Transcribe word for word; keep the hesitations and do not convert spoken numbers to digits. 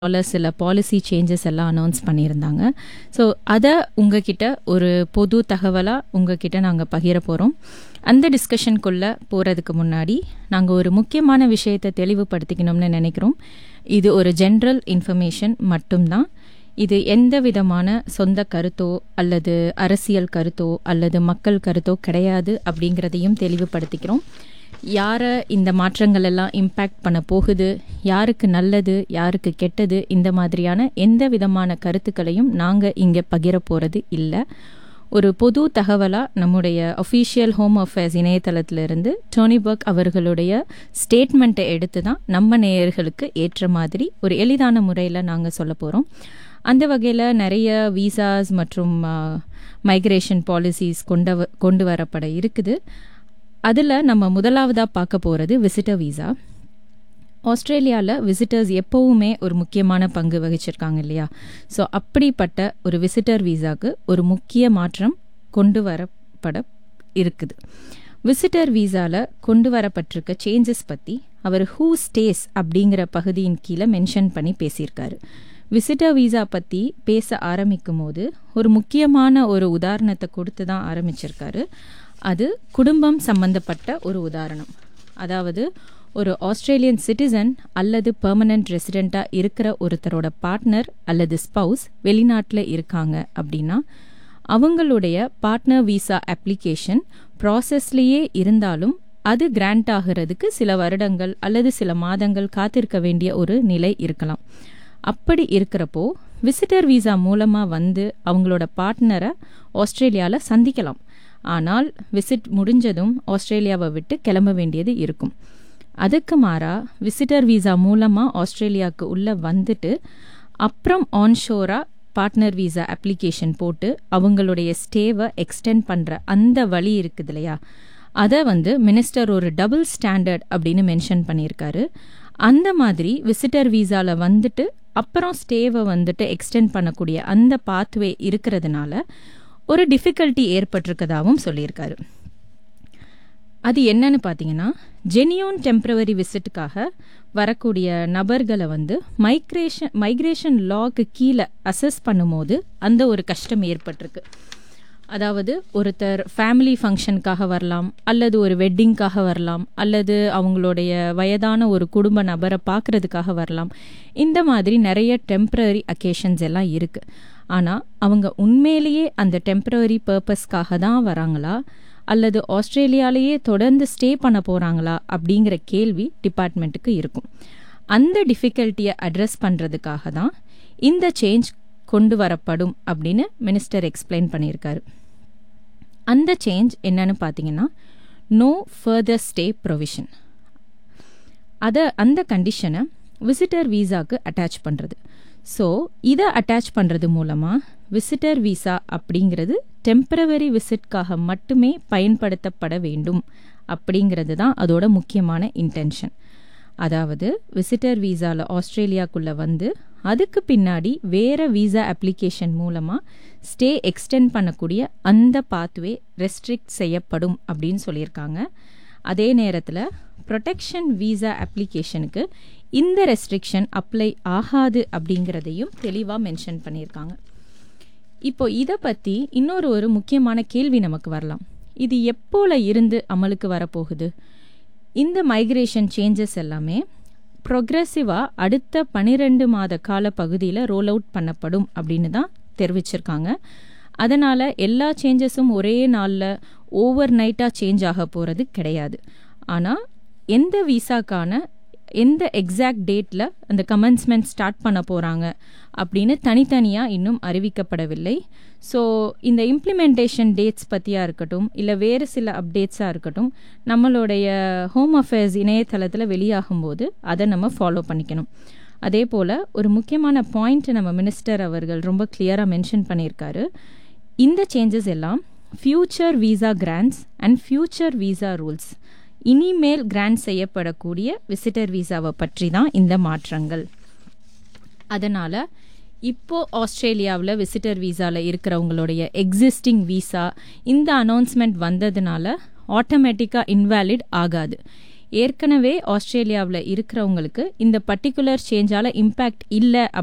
சில policy changes எல்லாம் announce பண்ணியிருந்தாங்க. ஸோ அதை உங்ககிட்ட ஒரு பொது தகவலாக உங்ககிட்ட நாங்கள் பகிர போகிறோம். அந்த டிஸ்கஷனுக்குள்ளே போகிறதுக்கு முன்னாடி நாங்கள் ஒரு முக்கியமான விஷயத்தை தெளிவுபடுத்திக்கணும்னு நினைக்கிறோம். இது ஒரு ஜென்ரல் இன்ஃபர்மேஷன் மட்டும்தான். இது எந்த விதமான சொந்த கருத்தோ அல்லது அரசியல் கருத்தோ அல்லது மக்கள் கருத்தோ கிடையாது அப்படிங்கிறதையும் தெளிவுபடுத்திக்கிறோம். யாரை இந்த மாற்றங்கள் எல்லாம் இம்பேக்ட் பண்ண போகுது, யாருக்கு நல்லது யாருக்கு கெட்டது, இந்த மாதிரியான எந்த விதமான கருத்துக்களையும் நாங்கள் இங்கே பகிர போகிறது இல்லை. ஒரு பொது தகவலாக நம்முடைய official home affairs இணையதளத்திலிருந்து Dhoni work அவர்களுடைய ஸ்டேட்மெண்ட்டை எடுத்து தான் நம்ம நேயர்களுக்கு ஏற்ற மாதிரி ஒரு எளிதான முறையில் நாங்கள் சொல்ல போகிறோம். அந்த வகையில் நிறைய வீசாஸ் மற்றும் மைக்ரேஷன் பாலிசிஸ் கொண்டு கொண்டு வரப்பட இருக்குது. அதில் நம்ம முதலாவதாக பார்க்க போகிறது விசிட்டர் வீசா. ஆஸ்திரேலியாவில் விசிட்டர்ஸ் எப்போவுமே ஒரு முக்கியமான பங்கு வகிச்சிருக்காங்க இல்லையா? ஸோ அப்படிப்பட்ட ஒரு விசிட்டர் வீசாவுக்கு ஒரு முக்கிய மாற்றம் கொண்டு வரப்பட இருக்குது. விசிட்டர் வீசாவில் கொண்டு வரப்பட்டிருக்க சேஞ்சஸ் பற்றி அவர் ஹூ ஸ்டேஸ் அப்படிங்கிற பகுதியின் கீழே மென்ஷன் பண்ணி பேசியிருக்காரு. விசிட்டர் வீசா பற்றி பேச ஆரம்பிக்கும் போது ஒரு முக்கியமான ஒரு உதாரணத்தை கொடுத்து தான் ஆரம்பிச்சிருக்காரு. அது குடும்பம் சம்பந்தப்பட்ட ஒரு உதாரணம். அதாவது ஒரு ஆஸ்திரேலியன் சிட்டிசன் அல்லது பெர்மனன்ட் ரெசிடெண்ட்டாக இருக்கிற ஒருத்தரோட பார்ட்னர் அல்லது ஸ்பவுஸ் வெளிநாட்டில் இருக்காங்க அப்படின்னா அவங்களுடைய பார்ட்னர் வீசா அப்ளிகேஷன் ப்ராசஸ்லேயே இருந்தாலும் அது கிராண்ட் ஆகிறதுக்கு சில வருடங்கள் அல்லது சில மாதங்கள் காத்திருக்க வேண்டிய ஒரு நிலை இருக்கலாம். அப்படி இருக்கிறப்போ விசிட்டர் வீசா மூலமாக வந்து அவங்களோட பார்ட்னரை ஆஸ்திரேலியாவில் சந்திக்கலாம். ஆனால் விசிட் முடிஞ்சதும் ஆஸ்திரேலியாவை விட்டு கிளம்ப வேண்டியது இருக்கும். அதுக்கு மாறா விசிட்டர் வீசா மூலமாக ஆஸ்திரேலியாவுக்கு உள்ளே வந்துட்டு அப்புறம் ஆன்ஷோராக பார்ட்னர் வீசா அப்ளிகேஷன் போட்டு அவங்களுடைய ஸ்டேவை எக்ஸ்டெண்ட் பண்ணுற அந்த வழி இருக்குது இல்லையா? அதை வந்து மினிஸ்டர் ஒரு டபுள் ஸ்டாண்டர்ட் அப்படின்னு மென்ஷன் பண்ணியிருக்காரு. அந்த மாதிரி விசிட்டர் வீசாவில் வந்துட்டு அப்புறம் ஸ்டேவை வந்துட்டு எக்ஸ்டெண்ட் பண்ணக்கூடிய அந்த பாத்வே இருக்கிறதுனால ஒரு டிஃபிகல்ட்டி ஏற்பட்டிருக்கதாகவும் சொல்லியிருக்காரு. அது என்னன்னு பார்த்தீங்கன்னா, ஜெனியூன் டெம்பரவரி விசிட்டுக்காக வரக்கூடிய நபர்களை வந்து மைக்ரேஷன் மைக்ரேஷன் லாக்கு கீழே அசஸ் பண்ணும்போது அந்த ஒரு கஷ்டம் ஏற்பட்டிருக்கு. அதாவது ஒருத்தர் ஃபேமிலி ஃபங்க்ஷனுக்காக வரலாம், அல்லது ஒரு வெட்டிங்காக வரலாம், அல்லது அவங்களுடைய வயதான ஒரு குடும்ப நபரை பார்க்குறதுக்காக வரலாம். இந்த மாதிரி நிறைய டெம்பரரி அக்கேஷன்ஸ் எல்லாம் இருக்குது. ஆனால் அவங்க உண்மையிலேயே அந்த டெம்பரரி பர்பஸ்க்காக தான் வராங்களா அல்லது ஆஸ்திரேலியாலேயே தொடர்ந்து ஸ்டே பண்ண போகிறாங்களா அப்படிங்கிற கேள்வி டிபார்ட்மெண்ட்டுக்கு இருக்கும். அந்த டிஃபிகல்ட்டியை அட்ரஸ் பண்ணுறதுக்காக தான் இந்த சேஞ்ச் கொண்டு வரப்படும் அப்படின்னு மினிஸ்டர் எக்ஸ்பிளைன் பண்ணியிருக்காரு. அந்த சேஞ்ச் என்னன்னு பார்த்தீங்கன்னா, நோ ஃபர்தர் ஸ்டே ப்ரொவிஷன். அதை அந்த கண்டிஷனை விசிட்டர் வீசாவுக்கு அட்டாச் பண்ணுறது. ஸோ இதை அட்டாச் பண்ணுறது மூலமாக விசிட்டர் வீசா அப்படிங்கிறது டெம்பரவரி விசிட்காக மட்டுமே பயன்படுத்தப்பட வேண்டும் அப்படிங்கிறது தான் அதோட முக்கியமான இன்டென்ஷன். அதாவது விசிட்டர் வீசாவில் ஆஸ்திரேலியாவுக்குள்ளே வந்து அதுக்கு பின்னாடி வேறு வீசா அப்ளிகேஷன் மூலமாக ஸ்டே எக்ஸ்டெண்ட் பண்ணக்கூடிய அந்த பாத்வே ரெஸ்ட்ரிக்ட் செய்யப்படும் அப்படின்னு சொல்லியிருக்காங்க. அதே நேரத்தில் ப்ரொடெக்ஷன் வீசா அப்ளிகேஷனுக்கு இந்த ரெஸ்ட்ரிக்ஷன் அப்ளை ஆகாது அப்படிங்கிறதையும் தெளிவாக மென்ஷன் பண்ணியிருக்காங்க. இப்போ இதை பற்றி இன்னொரு ஒரு முக்கியமான கேள்வி நமக்கு வரலாம். இது எப்போல இருந்து அமலுக்கு வரப்போகுது? இந்த மைக்ரேஷன் சேஞ்சஸ் எல்லாமே ப்ரொக்ரெசிவாக அடுத்த பன்னிரெண்டு மாத கால பகுதியில் ரோல் அவுட் பண்ணப்படும் அப்படின்னு தான் தெரிவிச்சிருக்காங்க. அதனால் எல்லா சேஞ்சஸும் ஒரே நாளில் ஓவர் நைட்டாக சேஞ்ச் ஆக போகிறது கிடையாது. ஆனால் எந்த வீசாக்கான எந்த எக்ஸாக்ட் டேட்டில் அந்த கமென்ஸ்மெண்ட் ஸ்டார்ட் பண்ண போகிறாங்க அப்படின்னு தனித்தனியாக இன்னும் அறிவிக்கப்படவில்லை. ஸோ இந்த இம்ப்ளிமெண்டேஷன் டேட்ஸ் பற்றியாக இருக்கட்டும், இல்லை வேறு சில அப்டேட்ஸாக இருக்கட்டும், நம்மளுடைய ஹோம் அஃபேர்ஸ் இணையதளத்தில் வெளியாகும்போது அதை நம்ம ஃபாலோ பண்ணிக்கணும். அதே போல் ஒரு முக்கியமான பாயிண்ட் நம்ம மினிஸ்டர் அவர்கள் ரொம்ப கிளியராக மென்ஷன் பண்ணியிருக்காரு. இந்த சேஞ்சஸ் எல்லாம் future visa grants and future visa rules, இனிமேல் கிராண்ட் செய்யப்படக்கூடிய விசிட்டர் வீசாவை பற்றி தான் இந்த மாற்றங்கள். அதனால் இப்போது ஆஸ்திரேலியாவில் விசிட்டர் வீசாவில் இருக்கிறவங்களுடைய எக்ஸிஸ்டிங் வீசா இந்த அனௌன்ஸ்மெண்ட் வந்ததுனால ஆட்டோமேட்டிக்காக இன்வேலிட் ஆகாது. ஏற்கனவே ஆஸ்திரேலியாவில் இருக்கிறவங்களுக்கு இந்த பர்டிகுலர் சேஞ்சால் இம்பேக்ட் இல்லை